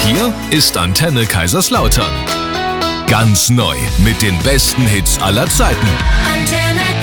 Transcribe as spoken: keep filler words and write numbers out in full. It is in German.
Hier ist Antenne Kaiserslautern. Ganz neu mit den besten Hits aller Zeiten. Antenne